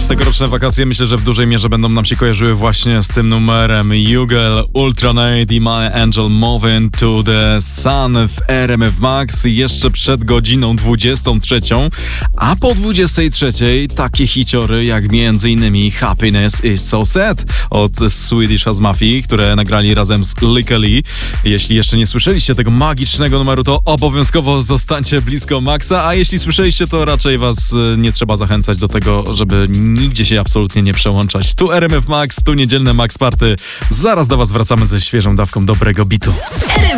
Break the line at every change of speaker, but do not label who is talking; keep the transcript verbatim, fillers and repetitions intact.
Tegoroczne wakacje myślę, że w dużej mierze będą nam się kojarzyły właśnie z tym numerem Jugel, Ultranate i My Angel Moving to the Sun w R M F Max jeszcze przed godziną dwudziestą trzecią, a po dwudziestej trzeciej takie hiciory jak między innymi Happiness is so sad od Swedish House Mafia, które nagrali razem z Lykke Li. Jeśli jeszcze nie słyszeliście tego magicznego numeru, to obowiązkowo zostańcie blisko Maxa, a jeśli słyszeliście, to raczej was nie trzeba zachęcać do tego, żeby nigdzie się absolutnie nie przełączać. Tu R M F Max, tu niedzielne Max Party. Zaraz do was wracamy ze świeżą dawką dobrego bitu.